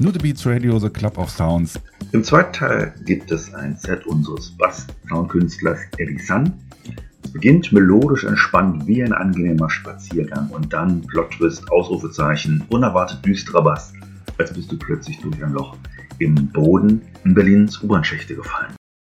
New The Beats Radio, The Club of Sounds. Im zweiten Teil gibt es ein Set unseres Bass-Soundkünstlers Eddie Sun. Es beginnt melodisch entspannt wie ein angenehmer Spaziergang und dann Plot-Twist, Ausrufezeichen, unerwartet düsterer Bass, als bist du plötzlich durch ein Loch im Boden in Berlins U-Bahn-Schächte gefallen.